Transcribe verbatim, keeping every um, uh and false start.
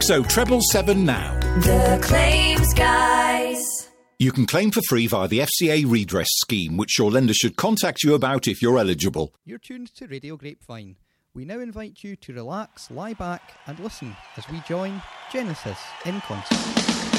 Text oh treble seven now. The Claims Guys. You can claim for free via the F C A redress scheme, which your lender should contact you about if you're eligible. You're tuned to Radio Grapevine. We now invite you to relax, lie back and listen as we join Genesis in concert.